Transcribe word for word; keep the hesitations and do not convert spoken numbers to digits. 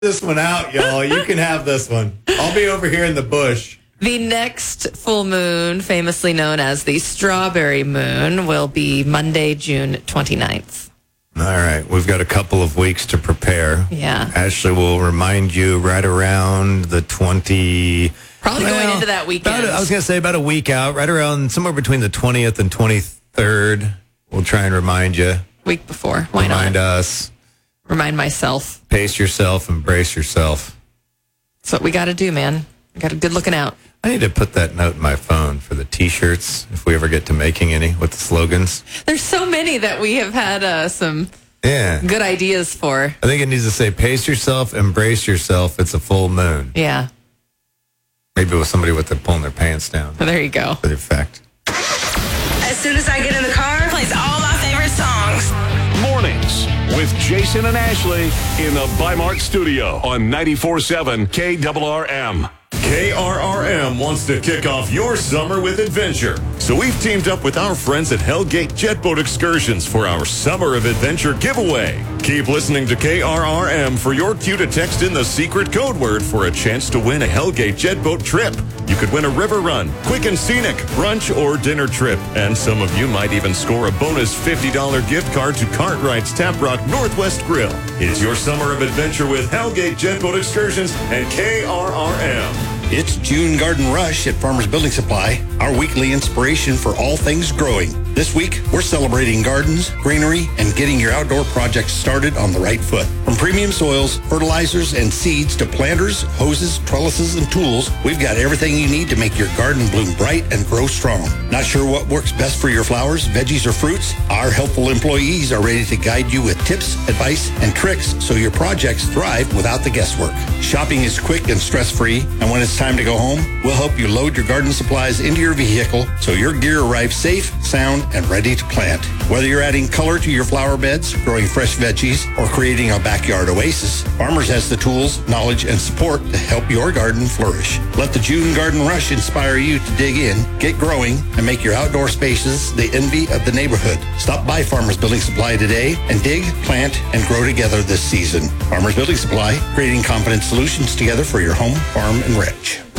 this one out, y'all. You can have this one. I'll be over here in the bush. The next full moon, famously known as the strawberry moon, will be Monday, June twenty-ninth. All right. We've got a couple of weeks to prepare. Yeah. Ashley will remind you right around the twenty... Probably well, going into that weekend. About, I was going to say about a week out, right around somewhere between the twentieth and twenty-third. We'll try and remind you. Week before. Why not? Remind us. Remind myself. Pace yourself, embrace yourself. That's what we got to do, man. We got a good looking out. I need to put that note in my phone for the T-shirts, if we ever get to making any, with the slogans. There's so many that we have had uh, some yeah. good ideas for. I think it needs to say, pace yourself, embrace yourself, it's a full moon. Yeah. Maybe with somebody with it pulling their pants down. There you go. For the effect. As soon as I get in the car, plays all my favorite songs. Mornings with Jason and Ashley in the Bi-Mart studio on ninety-four point seven K R R M. K R R M wants to kick off your summer with adventure. So we've teamed up with our friends at Hellgate Jet Boat Excursions for our Summer of Adventure giveaway. Keep listening to K R R M for your cue to text in the secret code word for a chance to win a Hellgate Jet Boat trip. You could win a river run, quick and scenic, brunch, or dinner trip. And some of you might even score a bonus fifty dollars gift card to Cartwright's Tap Rock Northwest Grill. It's your Summer of Adventure with Hellgate Jet Boat Excursions and K R R M. It's June Garden Rush at Farmers Building Supply, our weekly inspiration for all things growing. This week, we're celebrating gardens, greenery, and getting your outdoor projects started on the right foot. From premium soils, fertilizers, and seeds to planters, hoses, trellises, and tools, we've got everything you need to make your garden bloom bright and grow strong. Not sure what works best for your flowers, veggies, or fruits? Our helpful employees are ready to guide you with tips, advice, and tricks so your projects thrive without the guesswork. Shopping is quick and stress-free, and when it's time to go home, we'll help you load your garden supplies into your vehicle so your gear arrives safe, sound, and ready to plant. Whether you're adding color to your flower beds, growing fresh veggies, or creating a backyard oasis, Farmers has the tools, knowledge, and support to help your garden flourish. Let the June Garden Rush inspire you to dig in, get growing, and make your outdoor spaces the envy of the neighborhood. Stop by Farmers Building Supply today and dig, plant, and grow together this season. Farmers Building Supply, creating confident solutions together for your home, farm, and ranch.